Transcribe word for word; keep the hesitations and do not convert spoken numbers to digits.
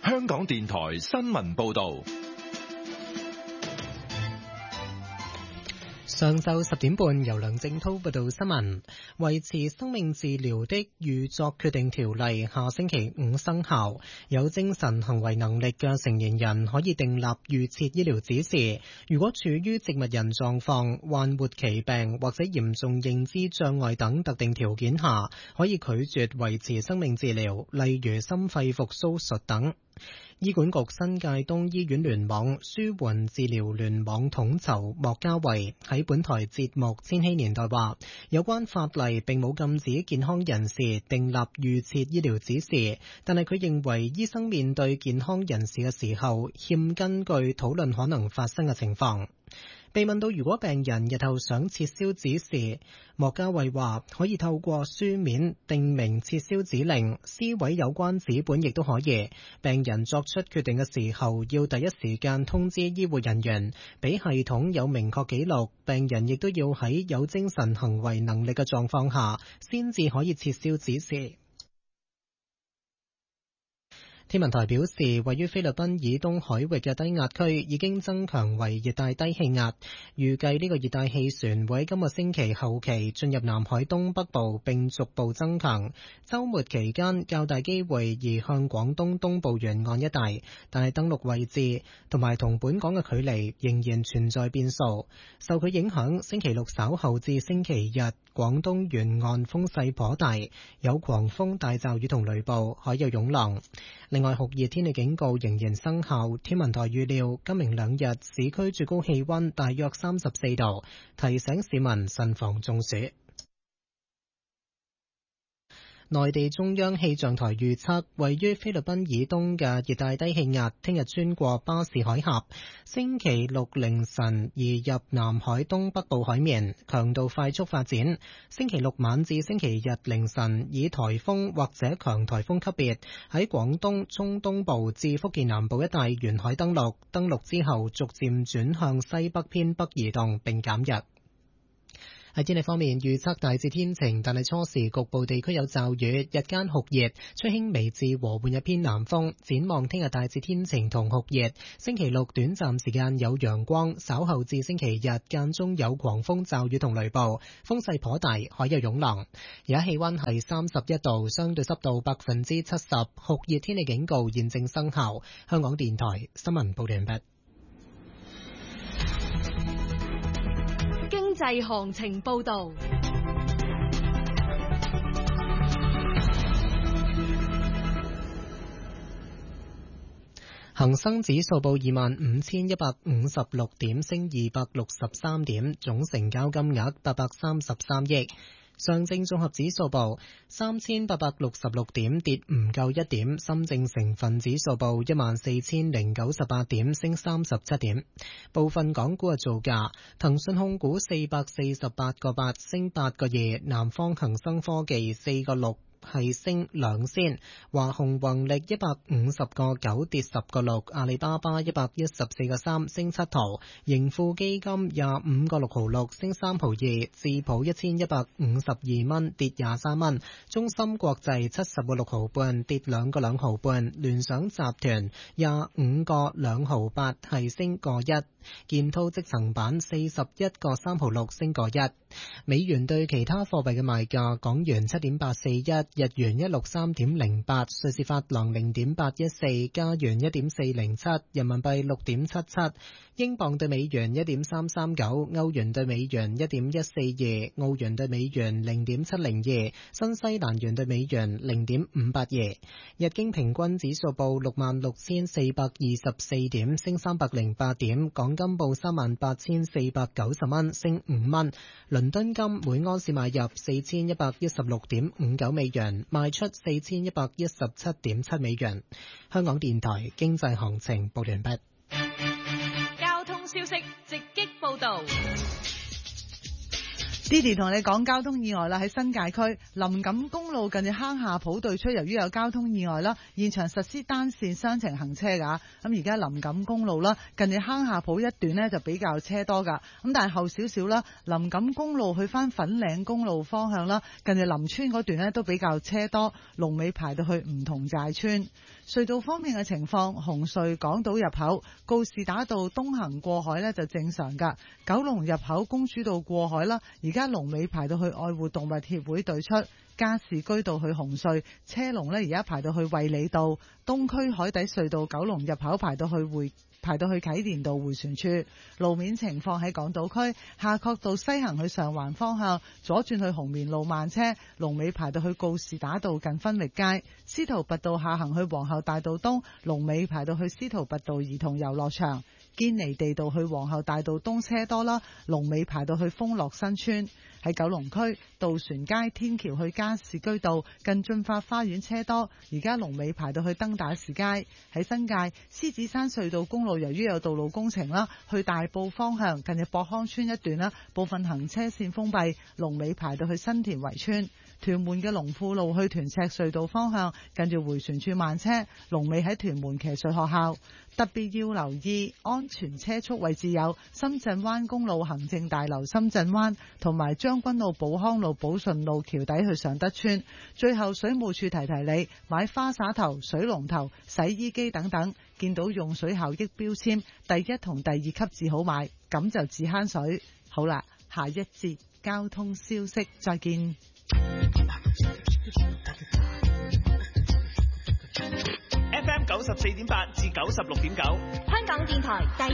香港電台新聞報道。 上晝十點半，由梁正濤報道新聞。維持生命治療的預作決定條例下星期五生效，有精神行為能力嘅成年人可以訂立預設醫療指示。如果處於植物人狀況、患末期病或者嚴重認知障礙等特定條件下，可以拒絕維持生命治療，例如心肺復甦術等。醫管局新界東醫院聯網舒緩治療聯網統籌莫家維喺本台節目《千禧年代》話，有關法例並冇禁止健康人士訂立預設醫療指示，但係佢認為醫生面對健康人士嘅時候，欠根據討論可能發生嘅情況。被問到如果病人日後想撤銷指示，莫家衛話可以透過書面訂明撤銷指令，撕毀有關紙本亦都可以。病人作出決定嘅時候，要第一時間通知醫護人員，俾系統有明確記錄。病人亦都要喺有精神行為能力嘅狀況下，先至可以撤銷指示。天文台表示，位於菲律賓以東海域嘅低壓區已經增強為熱帶低氣壓，預計呢個熱帶氣旋會喺今個星期後期進入南海東北部並逐步增強。週末期間較大機會移向廣東東部沿岸一帶，但係登陸位置同埋同本港嘅距離仍然存在變數。受佢影響，星期六稍後至星期日，廣東沿岸風勢頗大，有狂風大驟雨同雷暴，海有湧浪。另外，酷熱天氣警告仍然生效。天文台預料今明兩日市區最高氣溫大約三十四度，提醒市民慎防中暑。內地中央氣象台預測，位於菲律賓以東嘅熱帶低氣壓聽日穿過巴士海峽，星期六凌晨移入南海東北部海面，強度快速發展。星期六晚至星期日凌晨以颱風或者強颱風級別喺廣東中東部至福建南部一帶沿海登陸，登陸之後逐漸轉向西北偏北移動並減弱。喺天氣方面，預測大致天晴，但係初時局部地區有驟雨，日間酷熱，吹輕微至和緩一偏南風。展望聽日大致天晴同酷熱，星期六短暫時間有陽光，稍後至星期日間中有狂風驟雨同雷暴，風勢頗大，海有湧浪。而家氣溫係三十一度，相對濕度百分之七十，酷熱天氣警告現正生效。香港電台新聞報道完畢。 經濟行情報道， 恒生指數報二萬五千一百五十六點，升二百六十三點，總成交金額八百三十三億。上證綜合指數報三千八百六十六點，跌唔夠一點。深證成分指數報一萬四千零九十八點，升三十七點。部分港股嘅造價：騰訊控股四百四十八個八，升八個二；南方恒生科技四個六，係升兩仙，華虹宏力一百五十個九，跌十個六，阿里巴巴一百一十四個三，升七毫，盈富基金廿五個六毫六，升三毫二，智普一千一百五十二蚊，跌廿三蚊，中芯國際七十個六毫半，跌兩個兩毫半，聯想集團廿五個兩毫八，係升個一，建滔積層板四十一個三毫六，升個一。美元對其他貨幣嘅賣價：港元七點八四一，日元一六三點零八，瑞士法郎零點八一四，加元一點四零七，人民幣六點七七，英鎊對美元一點三三九，歐元對美元一點一四二，澳元對美元零點七零二，新西蘭元對美元零點五八二。日經平均指數報六萬六千四百二十四點，升三百零八點。港金報三萬八千四百九十蚊，升五蚊。倫敦金每盎司買入四千一百一十六點五九美元，賣出四千一百一十七點七美元。香港電台經濟行情報完畢。 交通消息直擊報道。 Didi 同你講交通意外啦，喺新界區林錦公路近住坑下埔對出，由於有交通意外啦，現場實施單線雙程行車㗎。咁而家林錦公路啦，近住坑下埔一段呢就比較車多㗎。咁但係後少少啦，林錦公路去返粉嶺公路方向啦，近住林村嗰段呢都比較車多，龍尾排到去梧桐寨村。隧道方面嘅情況，紅隧港島入口告士打道東行過海呢就正常㗎，九龍入口公主道過海啦，而家龍尾排到去愛護動物協會對出，加士居道去紅隧車龍呢而家排到去衛理道，東區海底隧道九龍入口排到去匯排到去啟田道迴旋處。路面情況喺港島區夏慤道西行去上環方向左轉去紅棉路慢車，龍尾排到去告士打道近分域街，司徒拔道下行去皇后大道東，龍尾排到去司徒拔道兒童遊樂場，堅尼地道去皇后大道東車多啦，龍尾排到去豐樂新村。喺九龍區渡船街天橋去加士居道近駿發花園車多，而家龍尾排到去登打士街。喺新界獅子山隧道公路由於有道路工程啦，去大埔方向近日博康村一段啦，部分行車線封閉，龍尾排到去新田圍村。屯門嘅龍富路去屯赤隧道方向近住迴旋處慢車，龍尾喺屯門騎術學校。特別要留意安全車速位置有深圳灣公路行政大樓深圳灣，同埋將軍澳寶康路寶順路橋底去上德村。最後水務署提提你，買花灑頭、水龍頭、洗衣機等等，見到用水效益標籤第一同第二級至好買，咁就自慳水。好啦，下一節交通消息再見。 F M 九十四點八至九十六點九， 香港電台第